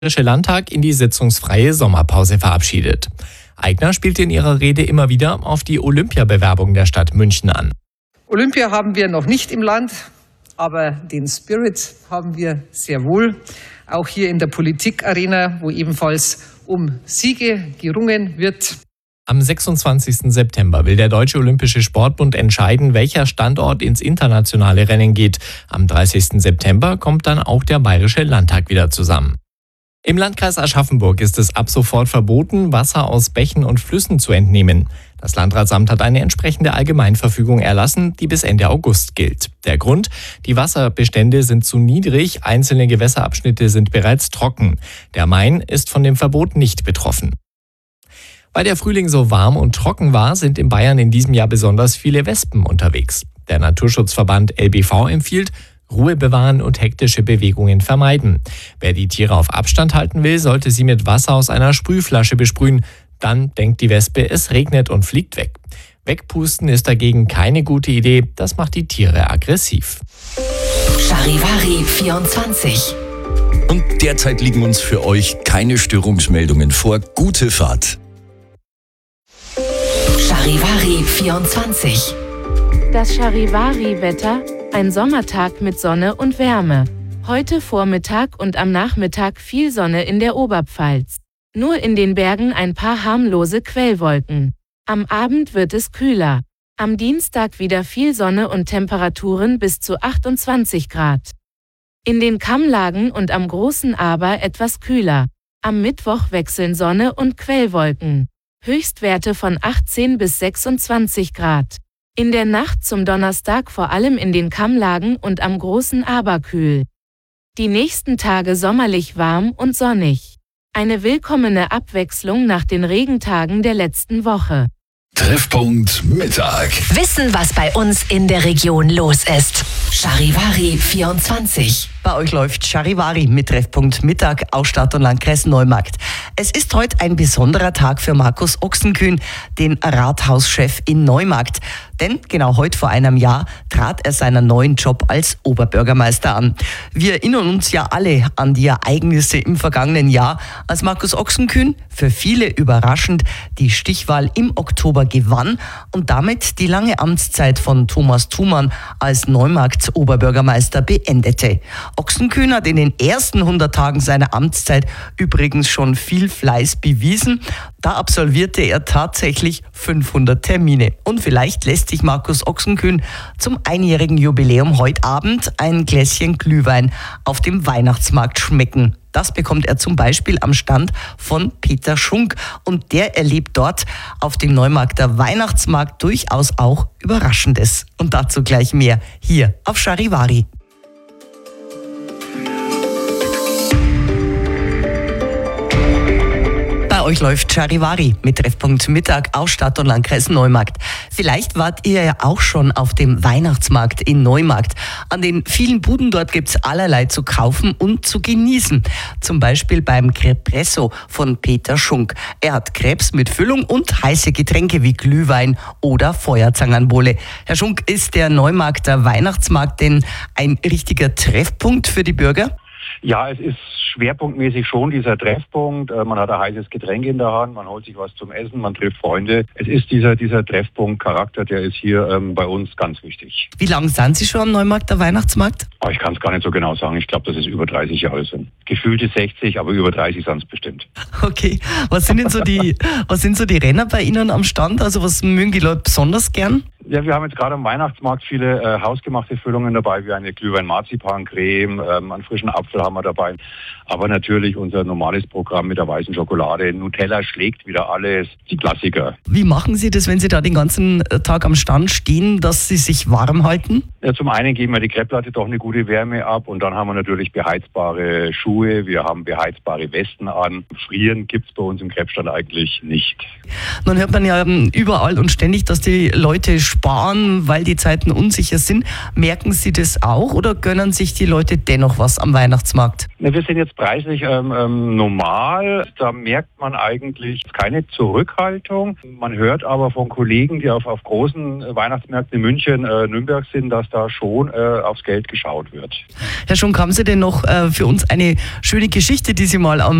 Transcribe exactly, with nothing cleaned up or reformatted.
Bayerische Landtag in die sitzungsfreie Sommerpause verabschiedet. Aigner spielte in ihrer Rede immer wieder auf die Olympiabewerbung der Stadt München an. Olympia haben wir noch nicht im Land, aber den Spirit haben wir sehr wohl. Auch hier in der Politikarena, wo ebenfalls um Siege gerungen wird. Am sechsundzwanzigsten September will der Deutsche Olympische Sportbund entscheiden, welcher Standort ins internationale Rennen geht. Am dreißigsten September kommt dann auch der Bayerische Landtag wieder zusammen. Im Landkreis Aschaffenburg ist es ab sofort verboten, Wasser aus Bächen und Flüssen zu entnehmen. Das Landratsamt hat eine entsprechende Allgemeinverfügung erlassen, die bis Ende August gilt. Der Grund? Die Wasserbestände sind zu niedrig, einzelne Gewässerabschnitte sind bereits trocken. Der Main ist von dem Verbot nicht betroffen. Weil der Frühling so warm und trocken war, sind in Bayern in diesem Jahr besonders viele Wespen unterwegs. Der Naturschutzverband L B V empfiehlt, Ruhe bewahren und hektische Bewegungen vermeiden. Wer die Tiere auf Abstand halten will, sollte sie mit Wasser aus einer Sprühflasche besprühen. Dann denkt die Wespe, es regnet und fliegt weg. Wegpusten ist dagegen keine gute Idee, das macht die Tiere aggressiv. Charivari vierundzwanzig. Und derzeit liegen uns für euch keine Störungsmeldungen vor. Gute Fahrt. Charivari vierundzwanzig. Das Charivari-Wetter, ein Sommertag mit Sonne und Wärme. Heute Vormittag und am Nachmittag viel Sonne in der Oberpfalz. Nur in den Bergen ein paar harmlose Quellwolken. Am Abend wird es kühler. Am Dienstag wieder viel Sonne und Temperaturen bis zu achtundzwanzig Grad. In den Kammlagen und am Großen Aber etwas kühler. Am Mittwoch wechseln Sonne und Quellwolken. Höchstwerte von achtzehn bis sechsundzwanzig Grad. In der Nacht zum Donnerstag vor allem in den Kammlagen und am Großen Aber kühl. Die nächsten Tage sommerlich warm und sonnig. Eine willkommene Abwechslung nach den Regentagen der letzten Woche. Treffpunkt Mittag. Wissen, was bei uns in der Region los ist. Charivari vierundzwanzig. Bei euch läuft Charivari mit Treffpunkt Mittag aus Stadt und Landkreis Neumarkt. Es ist heute ein besonderer Tag für Markus Ochsenkühn, den Rathauschef in Neumarkt. Denn genau heute vor einem Jahr trat er seinen neuen Job als Oberbürgermeister an. Wir erinnern uns ja alle an die Ereignisse im vergangenen Jahr, als Markus Ochsenkühn, für viele überraschend, die Stichwahl im Oktober gewann und damit die lange Amtszeit von Thomas Thumann als Neumarkts Oberbürgermeister beendete. Ochsenkühn hat in den ersten hundert Tagen seiner Amtszeit übrigens schon viel Fleiß bewiesen. Da absolvierte er tatsächlich fünfhundert Termine. Und vielleicht lässt sich Markus Ochsenkühn zum einjährigen Jubiläum heute Abend ein Gläschen Glühwein auf dem Weihnachtsmarkt schmecken. Das bekommt er zum Beispiel am Stand von Peter Schunk. Und der erlebt dort auf dem Neumarkter Weihnachtsmarkt durchaus auch Überraschendes. Und dazu gleich mehr hier auf Charivari. Bei euch läuft Charivari mit Treffpunkt Mittag aus Stadt und Landkreis Neumarkt. Vielleicht wart ihr ja auch schon auf dem Weihnachtsmarkt in Neumarkt. An den vielen Buden dort gibt's allerlei zu kaufen und zu genießen. Zum Beispiel beim Crepresso von Peter Schunk. Er hat Crepes mit Füllung und heiße Getränke wie Glühwein oder Feuerzangenbowle. Herr Schunk, ist der Neumarkter Weihnachtsmarkt denn ein richtiger Treffpunkt für die Bürger? Ja, es ist schwerpunktmäßig schon dieser Treffpunkt. Man hat ein heißes Getränk in der Hand, man holt sich was zum Essen, man trifft Freunde. Es ist dieser, dieser Treffpunkt-Charakter, der ist hier ähm, bei uns ganz wichtig. Wie lange sind Sie schon am Neumarkter Weihnachtsmarkt? Oh, ich kann es gar nicht so genau sagen. Ich glaube, dass es über dreißig Jahre sind. Gefühlte sechzig, aber über dreißig sind es bestimmt. Okay. Was sind denn so die, was sind so die Renner bei Ihnen am Stand? Also was mögen die Leute besonders gern? Ja, wir haben jetzt gerade am Weihnachtsmarkt viele äh, hausgemachte Füllungen dabei, wie eine Glühwein-Marzipan-Creme, ähm, einen frischen Apfel haben wir dabei. Aber natürlich unser normales Programm mit der weißen Schokolade. Nutella schlägt wieder alles, die Klassiker. Wie machen Sie das, wenn Sie da den ganzen Tag am Stand stehen, dass Sie sich warm halten? Ja, zum einen geben wir die Kreppplatte doch eine gute Wärme ab und dann haben wir natürlich beheizbare Schuhe, wir haben beheizbare Westen an. Frieren gibt es bei uns im Kreppstand eigentlich nicht. Nun hört man ja überall und ständig, dass die Leute sparen, weil die Zeiten unsicher sind. Merken Sie das auch oder gönnen sich die Leute dennoch was am Weihnachtsmarkt? Ne, wir sind jetzt preislich ähm, ähm, normal. Da merkt man eigentlich keine Zurückhaltung. Man hört aber von Kollegen, die auf, auf großen Weihnachtsmärkten in München, äh, Nürnberg sind, dass da schon äh, aufs Geld geschaut wird. Herr Schunk, haben Sie denn noch äh, für uns eine schöne Geschichte, die Sie mal am